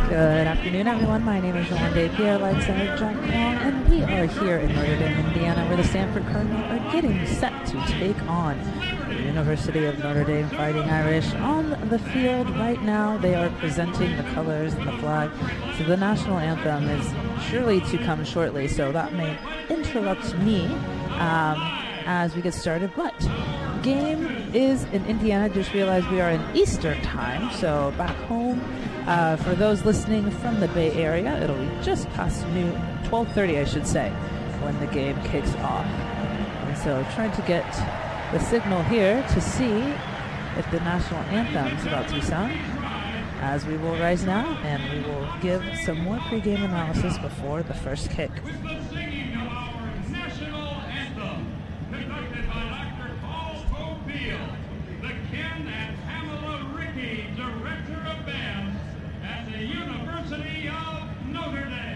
Good afternoon, everyone. My name is Jean Pierre, like Senator Jack Long, and we are here in Notre Dame, Indiana, where the Stanford Cardinal are getting set to take on the University of Notre Dame Fighting Irish. On the field right now, they are presenting the colors and the flag. So the national anthem is surely to come shortly, so that may interrupt me as we get started. But game is in Indiana. Just realized we are in Eastern time, so back home. For those listening from the Bay Area, it'll be just past noon, 12:30 I should say, when the game kicks off. And so trying to get the signal here to see if the national anthem is about to be sung, as we will rise now, and we will give some more pregame analysis before the first kick. Director of Bands at the University of Notre Dame.